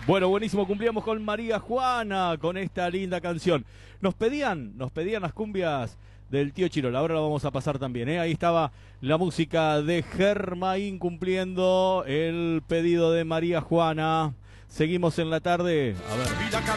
Bueno, buenísimo, cumplíamos con María Juana, con esta linda canción. Nos pedían las cumbias del tío Chirola, ahora lo vamos a pasar también, ¿eh? Ahí estaba la música de Germain cumpliendo el pedido de María Juana. Seguimos en la tarde, a ver.